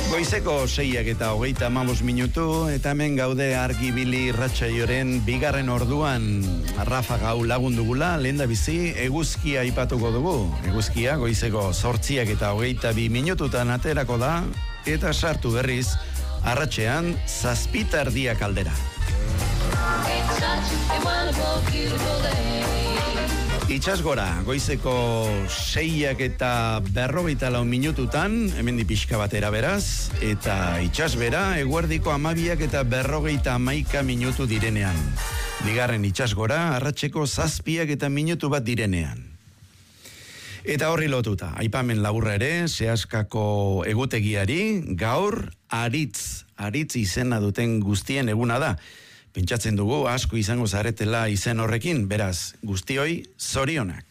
Goizeko 6:25 minutu, eta hemen gaude Argibili irratsaioren bigarren orduan Rafa Gau lagundugula, lehen da bizi eguzkia aipatuko dugu. Eguzkia goizeko 8:22 minututan aterako da, eta sartu berriz arratsean 7:00 aldera. Itxas gora, goizeko 6:54 minututan, hemen di pixka batera beraz, eta itxas bera, eguerdiko 12:41 minutu direnean. Bigarren itxas gora, arratseko 7 minutu bat direnean. Eta horri lotuta, aipamen laburra ere, Seaskako egutegiari, gaur aritz izena duten guztien eguna da. Pentsatzen dugu asko izango zaretela izen horrekin, beraz, guztioi zorionak.